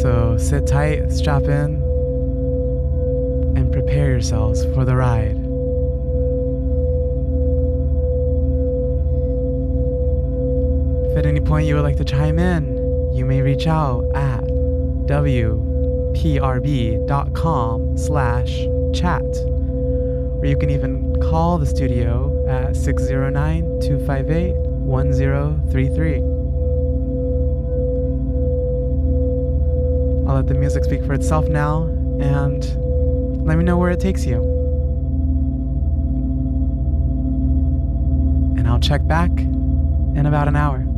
So sit tight, strap in, and prepare yourselves for the ride. If at any point you would like to chime in, you may reach out at wprb.com/chat, or you can even call the studio at 609-258-1033. I'll let the music speak for itself now, and let me know where it takes you. And I'll check back in about an hour.